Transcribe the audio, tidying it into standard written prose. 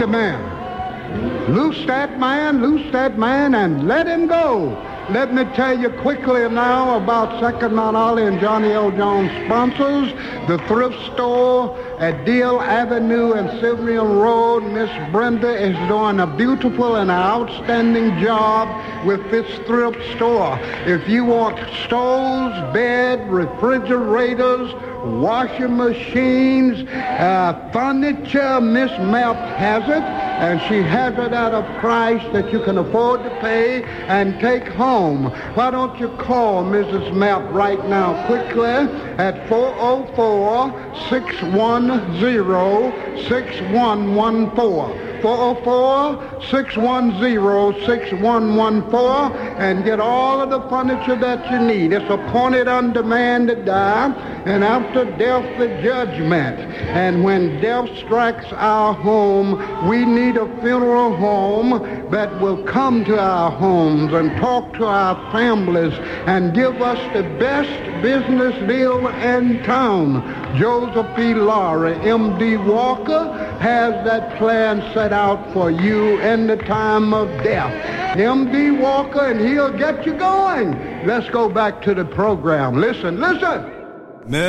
man. Loose that man, and let him go. Let me tell you quickly now about Second Mount Olive and Johnny L. Jones sponsors. The thrift store at Deal Avenue and Sylvian Road. Miss Brenda is doing a beautiful and outstanding job with this thrift store. If you want stoves, bed, refrigerators, washing machines, furniture, Miss Map has it, and she has it at a price that you can afford to pay and take home. Why don't you call Mrs. Map right now quickly at 404-610-6114. 404-610-6114 and get all of the furniture that you need. It's appointed unto man to die, and after death the judgment. And when death strikes our home, we need a funeral home that will come to our homes and talk to our families and give us the best business deal in town. Joseph E. Laurie, M.D. Walker, has that plan set out for you in the time of death. M.D. Walker, and he'll get you going. Let's go back to the program. Listen.